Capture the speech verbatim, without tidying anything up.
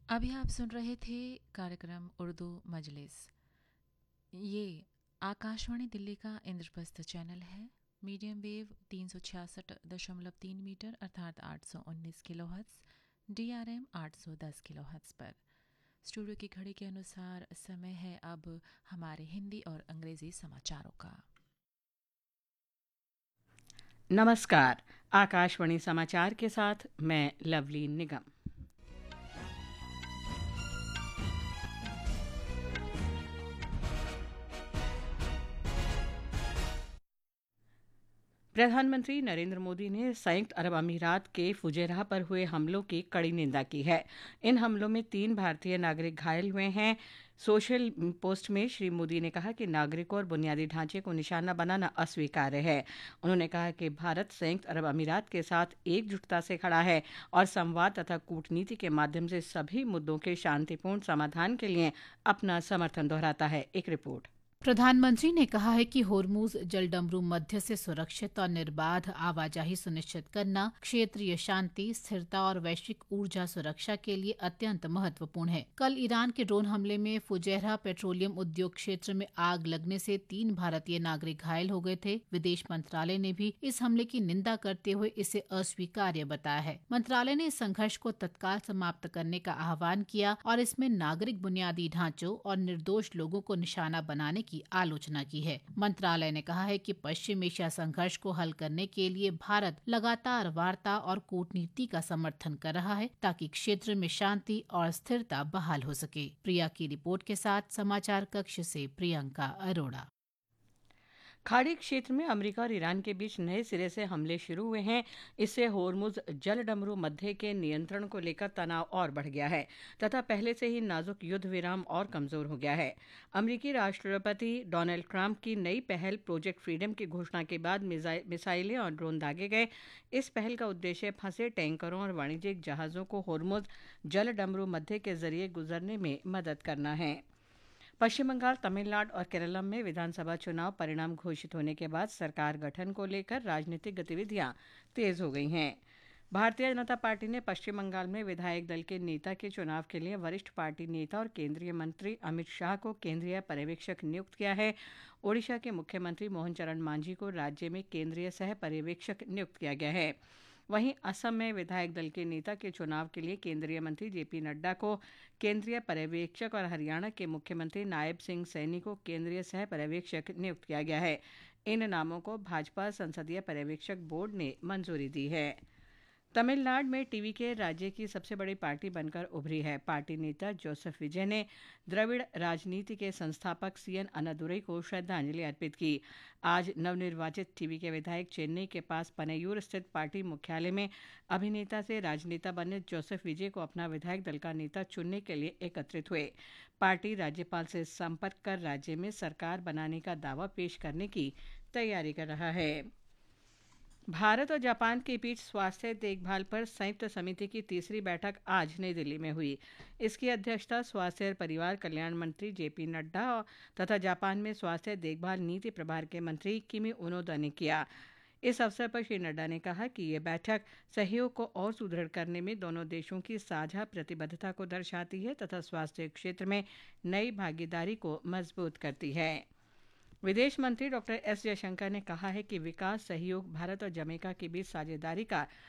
अभी आप सुन रहे थे कार्यक्रम उर्दू मजलिस। ये आकाशवाणी दिल्ली का इंद्रप्रस्थ चैनल है। मीडियम वेव तीन सौ छियासठ दशमलव तीन मीटर अर्थात आठ सौ उन्नीस kilo hertz, D R M आठ सौ दस किलो हर्ट्स पर। स्टूडियो की घड़ी के अनुसार समय है अब हमारे हिंदी और अंग्रेजी समाचारों का। नमस्कार। आकाशवाणी समाचार के साथ मैं लवली निगम। प्रधानमंत्री नरेंद्र मोदी ने संयुक्त अरब अमीरात के फुजेराह पर हुए हमलों की कड़ी निंदा की है। इन हमलों में तीन भारतीय नागरिक घायल हुए हैं। सोशल पोस्ट में श्री मोदी ने कहा कि नागरिकों और बुनियादी ढांचे को निशाना बनाना अस्वीकार्य है। उन्होंने कहा कि भारत संयुक्त अरब अमीरात के साथ एकजुटता से खड़ा है और संवाद तथा कूटनीति के माध्यम से सभी मुद्दों के शांतिपूर्ण समाधान के लिए अपना समर्थन दोहराता है। एक रिपोर्ट। प्रधानमंत्री ने कहा है कि होर्मुज जलडमरू मध्य से सुरक्षित और निर्बाध आवाजाही सुनिश्चित करना क्षेत्रीय शांति, स्थिरता और वैश्विक ऊर्जा सुरक्षा के लिए अत्यंत महत्वपूर्ण है। कल ईरान के ड्रोन हमले में फुजैरह पेट्रोलियम उद्योग क्षेत्र में आग लगने से तीन भारतीय नागरिक घायल हो गए थे। विदेश मंत्रालय ने भी इस हमले की निंदा करते हुए इसे अस्वीकार्य बताया है। मंत्रालय ने इस संघर्ष को तत्काल समाप्त करने का आह्वान किया और इसमें नागरिक बुनियादी ढांचों और निर्दोष लोगों को निशाना बनाने की आलोचना की है। मंत्रालय ने कहा है कि पश्चिम एशिया संघर्ष को हल करने के लिए भारत लगातार वार्ता और कूटनीति का समर्थन कर रहा है ताकि क्षेत्र में शांति और स्थिरता बहाल हो सके। प्रिया की रिपोर्ट के साथ समाचार कक्ष से प्रियंका अरोड़ा। खाड़ी क्षेत्र में अमेरिका और ईरान के बीच नए सिरे से हमले शुरू हुए हैं। इससे होर्मुज जलडमरू मध्य के नियंत्रण को लेकर तनाव और बढ़ गया है तथा पहले से ही नाजुक युद्ध विराम और कमजोर हो गया है। अमेरिकी राष्ट्रपति डोनाल्ड ट्रंप की नई पहल प्रोजेक्ट फ्रीडम की घोषणा के बाद मिसाइलें और ड्रोन दागे गए। इस पहल का उद्देश्य फंसे टैंकरों और वाणिज्यिक जहाजों को होर्मुज जलडमरू मध्य के जरिए गुजरने में मदद करना है। पश्चिम बंगाल, तमिलनाडु और केरल में विधानसभा चुनाव परिणाम घोषित होने के बाद सरकार गठन को लेकर राजनीतिक गतिविधियां तेज हो गई हैं। भारतीय जनता पार्टी ने पश्चिम बंगाल में विधायक दल के नेता के चुनाव के लिए वरिष्ठ पार्टी नेता और केंद्रीय मंत्री अमित शाह को केंद्रीय पर्यवेक्षक नियुक्त किया है। ओडिशा के मुख्यमंत्री मोहन चरण मांझी को राज्य में केंद्रीय सह पर्यवेक्षक नियुक्त किया गया है। वहीं असम में विधायक दल के नेता के चुनाव के लिए केंद्रीय मंत्री जेपी नड्डा को केंद्रीय पर्यवेक्षक और हरियाणा के मुख्यमंत्री नायब सिंह सैनी को केंद्रीय सह पर्यवेक्षक नियुक्त किया गया है। इन नामों को भाजपा संसदीय पर्यवेक्षक बोर्ड ने मंजूरी दी है। तमिलनाडु में टीवी के राज्य की सबसे बड़ी पार्टी बनकर उभरी है। पार्टी नेता जोसेफ विजय ने द्रविड़ राजनीति के संस्थापक सी एन अन्नादुरई को श्रद्धांजलि अर्पित की। आज नवनिर्वाचित टीवी के विधायक चेन्नई के पास पनयूर स्थित पार्टी मुख्यालय में अभिनेता से राजनेता बने जोसेफ विजय को अपना विधायक दल का नेता चुनने के लिए एकत्रित हुए। पार्टी राज्यपाल से संपर्क कर राज्य में सरकार बनाने का दावा पेश करने की तैयारी कर रहा है। भारत और जापान के बीच स्वास्थ्य देखभाल पर संयुक्त समिति की तीसरी बैठक आज नई दिल्ली में हुई। इसकी अध्यक्षता स्वास्थ्य और परिवार कल्याण मंत्री जेपी नड्डा तथा जापान में स्वास्थ्य देखभाल नीति प्रभार के मंत्री किमी उनोदा ने किया। इस अवसर पर श्री नड्डा ने कहा कि ये बैठक सहयोग को और सुदृढ़ करने में दोनों देशों की साझा प्रतिबद्धता को दर्शाती है तथा स्वास्थ्य क्षेत्र में नई भागीदारी को मजबूत करती है। विदेश मंत्री डॉक्टर एस जयशंकर ने कहा है कि विकास सहयोग भारत और जमैका के बीच साझेदारी का